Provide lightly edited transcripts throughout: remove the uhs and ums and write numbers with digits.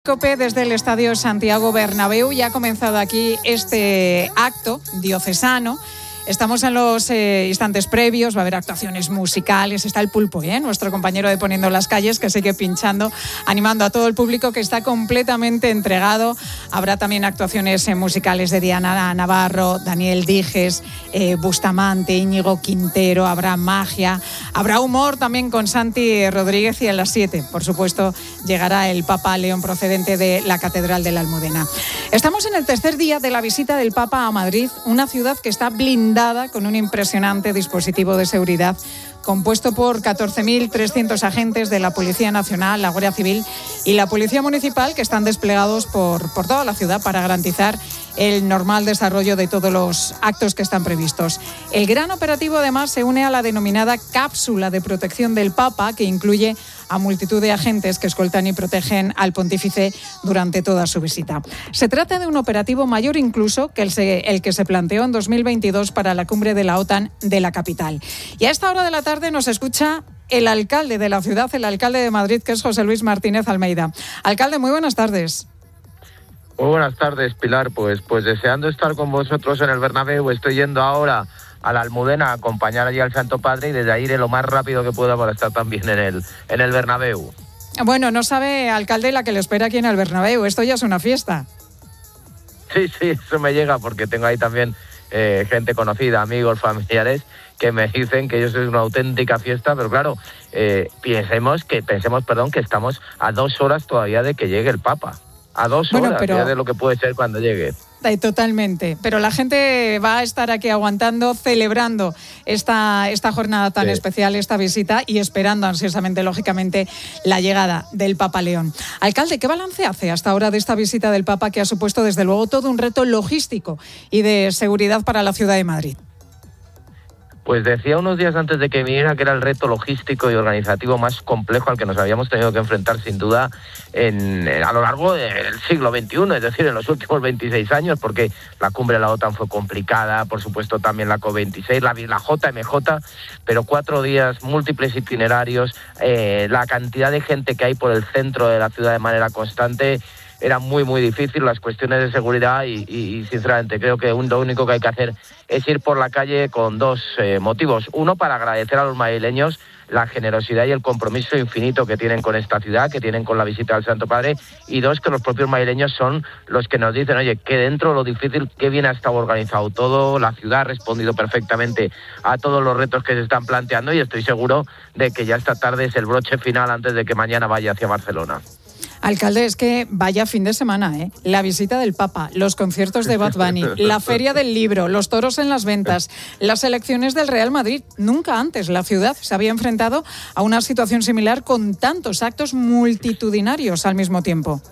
COPE desde el Estadio Santiago Bernabéu. Ya ha comenzado aquí este acto diocesano. Estamos en los instantes previos, va a haber actuaciones musicales, está el Pulpo, nuestro compañero de Poniendo las Calles, que sigue pinchando, animando a todo el público que está completamente entregado. Habrá también actuaciones musicales de Diana Navarro, Daniel Dijes, Bustamante, Íñigo Quintero, habrá magia, habrá humor también con Santi Rodríguez, y a las 7, por supuesto, llegará el Papa León procedente de la Catedral de la Almudena. Estamos en el tercer día de la visita del Papa a Madrid, una ciudad que está blindada con un impresionante dispositivo de seguridad compuesto por 14.300 agentes de la Policía Nacional, la Guardia Civil y la Policía Municipal, que están desplegados por toda la ciudad para garantizar el normal desarrollo de todos los actos que están previstos. El gran operativo, además, se une a la denominada cápsula de protección del Papa, que incluye a multitud de agentes que escoltan y protegen al pontífice durante toda su visita. Se trata de un operativo mayor incluso que el que se planteó en 2022 para la cumbre de la OTAN de la capital. Y a esta hora de la tarde nos escucha el alcalde de la ciudad, el alcalde de Madrid, que es José Luis Martínez Almeida. Alcalde, muy buenas tardes. Muy buenas tardes, Pilar. Pues deseando estar con vosotros en el Bernabéu. Estoy yendo ahora a la Almudena a acompañar allí al Santo Padre y desde ahí iré lo más rápido que pueda para estar también en el Bernabéu. Bueno, no sabe, alcalde, la que le espera aquí en el Bernabéu. Esto ya es una fiesta. Sí, eso me llega porque tengo ahí también gente conocida, amigos, familiares, que me dicen que ellos es una auténtica fiesta, pero claro, pensemos que estamos a 2 horas todavía de que llegue el Papa. A 2 horas ya de lo que puede ser cuando llegue. Totalmente, pero la gente va a estar aquí aguantando, celebrando esta jornada tan especial, esta visita, y esperando ansiosamente, lógicamente, la llegada del Papa León. Alcalde, ¿qué balance hace hasta ahora de esta visita del Papa, que ha supuesto desde luego todo un reto logístico y de seguridad para la ciudad de Madrid? Pues decía unos días antes de que viniera que era el reto logístico y organizativo más complejo al que nos habíamos tenido que enfrentar sin duda a lo largo del siglo XXI, es decir, en los últimos 26 años, porque la cumbre de la OTAN fue complicada, por supuesto también la COP26, la JMJ, pero 4 días, múltiples itinerarios, la cantidad de gente que hay por el centro de la ciudad de manera constante. Era muy, muy difícil las cuestiones de seguridad y sinceramente creo que lo único que hay que hacer es ir por la calle con 2 motivos. Uno, para agradecer a los madrileños la generosidad y el compromiso infinito que tienen con esta ciudad, que tienen con la visita del Santo Padre. Y 2, que los propios madrileños son los que nos dicen, oye, que dentro de lo difícil, qué bien ha estado organizado todo, la ciudad ha respondido perfectamente a todos los retos que se están planteando y estoy seguro de que ya esta tarde es el broche final antes de que mañana vaya hacia Barcelona. Alcalde, es que vaya fin de semana, La visita del Papa, los conciertos de Bad Bunny, la Feria del Libro, los toros en las ventas, las elecciones del Real Madrid. Nunca antes la ciudad se había enfrentado a una situación similar con tantos actos multitudinarios al mismo tiempo.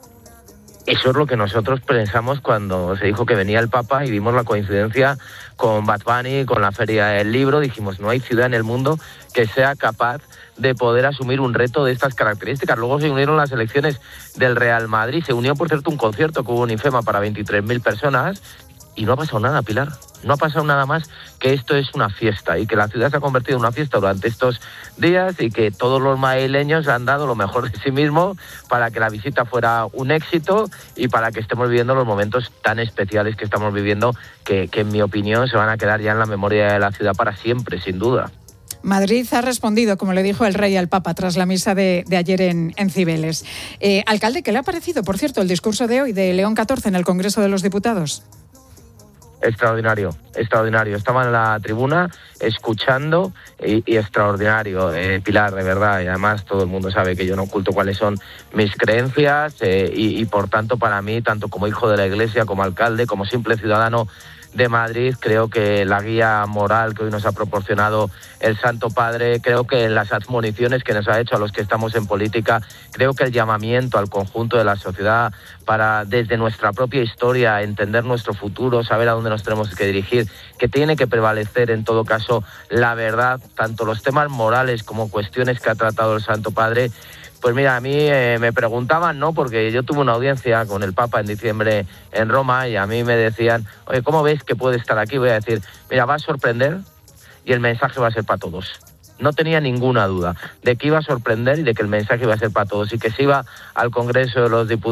Eso es lo que nosotros pensamos cuando se dijo que venía el Papa y vimos la coincidencia con Bad Bunny, con la Feria del Libro. Dijimos, no hay ciudad en el mundo que sea capaz de poder asumir un reto de estas características. Luego se unieron las elecciones del Real Madrid. Se unió, por cierto, un concierto que hubo en IFEMA para 23.000 personas y no ha pasado nada, Pilar. No ha pasado nada más que esto es una fiesta y que la ciudad se ha convertido en una fiesta durante estos días y que todos los madrileños han dado lo mejor de sí mismos para que la visita fuera un éxito y para que estemos viviendo los momentos tan especiales que estamos viviendo que en mi opinión se van a quedar ya en la memoria de la ciudad para siempre, sin duda. Madrid ha respondido, como le dijo el rey al Papa tras la misa de ayer en Cibeles. Alcalde, ¿qué le ha parecido, por cierto, el discurso de hoy de León XIV en el Congreso de los Diputados? Extraordinario. Estaba en la tribuna escuchando y extraordinario, Pilar, de verdad. Y además todo el mundo sabe que yo no oculto cuáles son mis creencias y por tanto para mí, tanto como hijo de la Iglesia, como alcalde, como simple ciudadano de Madrid, creo que la guía moral que hoy nos ha proporcionado el Santo Padre, creo que las admoniciones que nos ha hecho a los que estamos en política, creo que el llamamiento al conjunto de la sociedad para desde nuestra propia historia entender nuestro futuro, saber a dónde nos tenemos que dirigir, que tiene que prevalecer en todo caso la verdad, tanto los temas morales como cuestiones que ha tratado el Santo Padre. Pues mira, a mí me preguntaban, ¿no? Porque yo tuve una audiencia con el Papa en diciembre en Roma y a mí me decían, oye, ¿cómo ves que puede estar aquí? Voy a decir, mira, va a sorprender y el mensaje va a ser para todos. no tenía ninguna duda de que iba a sorprender y de que el mensaje iba a ser para todos y que se iba al Congreso de los Diputados